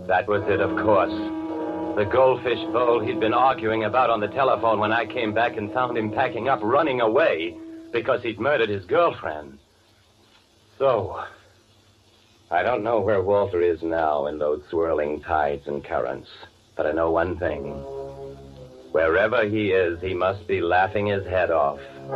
That was it, of course. The goldfish bowl he'd been arguing about on the telephone when I came back and found him packing up, running away, because he'd murdered his girlfriend. So, I don't know where Walter is now in those swirling tides and currents, but I know one thing. Wherever he is, he must be laughing his head off.